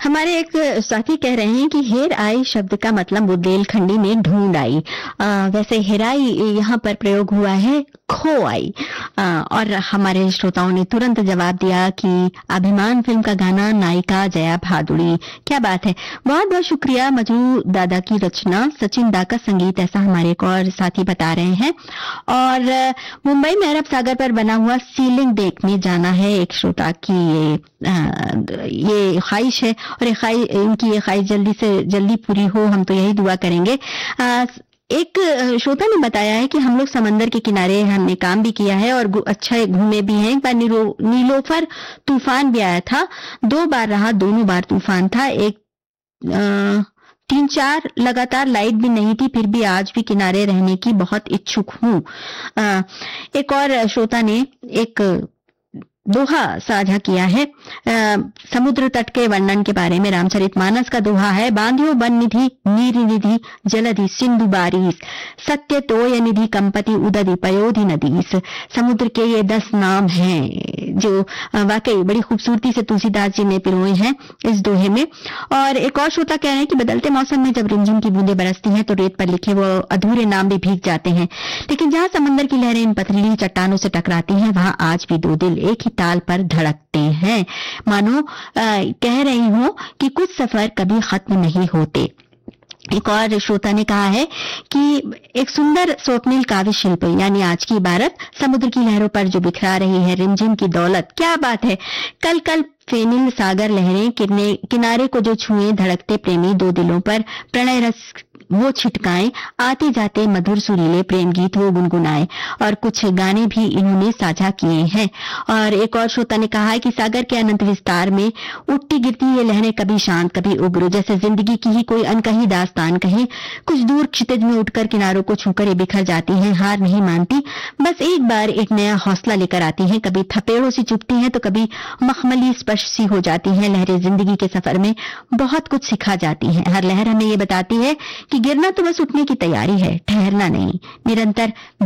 हमारे एक साथी कह रहे हैं कि हेर आई शब्द का मतलब बुंदेलखंडी में ढूंढ आई। वैसे हेराई यहाँ पर प्रयोग हुआ है खो आई। और हमारे श्रोताओं ने तुरंत जवाब दिया कि अभिमान फिल्म का गाना नायिका जया भादुड़ी। क्या बात है, बहुत बहुत शुक्रिया। मजरू दादा की रचना, सचिन दा का संगीत, ऐसा हमारे एक और साथी बता रहे हैं। और मुंबई में अरब सागर पर बना हुआ सीलिंग देखने जाना है एक श्रोता की ये ख्वाहिश है, और इनकी ये ख्वाहिश जल्दी से जल्दी पूरी हो, हम तो यही दुआ करेंगे। एक श्रोता ने बताया है कि हम लोग समंदर के किनारे हमने काम भी किया है और अच्छा घूमे भी हैं। एक बार नीलोफर तूफान भी आया था, 2 बार रहा, दोनों बार तूफान था। 3-4 लगातार लाइट भी नहीं थी, फिर भी आज भी किनारे रहने की बहुत इच्छुक हूँ। एक और श्रोता ने एक दोहा साझा किया है समुद्र तट के वर्णन के बारे में। रामचरितमानस का दोहा है, बांधियो बन निधि नीर निधि जलधि सिंधु बारिश सत्य तोय निधि कंपति उदधि पयोधि नदीस। समुद्र के ये 10 नाम हैं जो वाकई बड़ी खूबसूरती से तुलसीदास जी ने पिरोए हैं इस दोहे में। और एक और श्रोता कह रहे हैं कि बदलते मौसम में जब रिमझिम की बूंदें बरसती हैं तो रेत पर लिखे वो अधूरे नाम भी भीग जाते हैं, लेकिन जहां समंदर की लहरें इन पथरीली चट्टानों से टकराती हैं वहां आज भी 2 दिल एक ही ताल पर धड़कते हैं। मानो कह रही हूं कि कुछ सफर कभी खत्म नहीं होते। एक और श्रोता ने कहा है कि एक सुंदर स्वप्निल काव्य शिल्प यानी आज की इबारत समुद्र की लहरों पर जो बिखरा रही है रिमझिम की दौलत। क्या बात है, कल कल फेनिल सागर लहरें किनारे को जो छुए धड़कते प्रेमी 2 दिलों पर प्रणय रस वो छिटकाएं, आते जाते मधुर सुरीले प्रेम गीत वो गुनगुनाए। और कुछ गाने भी इन्होंने साझा किए हैं। और एक और श्रोता ने कहा है कि सागर के अनंत विस्तार में उठती गिरती ये लहरें कभी शांत कभी उग्र, जैसे जिंदगी की ही कोई अनकही दास्तान कहे। कुछ दूर क्षितिज में उठकर किनारों को छूकर ये बिखर जाती हैं, हार नहीं मानती, बस एक बार एक नया हौसला लेकर आती हैं। कभी थपेड़ों से चुभती हैं तो कभी मखमली स्पर्श सी हो जाती हैं। लहरें जिंदगी के सफर में बहुत कुछ सिखा जाती हैं। हर लहर हमें ये बताती है कि गिरना तो बस उठने की तैयारी है, ठहरना नहीं। निरंतर